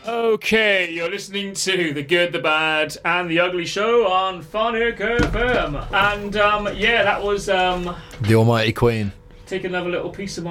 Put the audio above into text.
Okay, you're listening to The Good, The Bad and The Ugly Show on Phonic FM. And, that was... The Almighty Queen. Take another little piece of my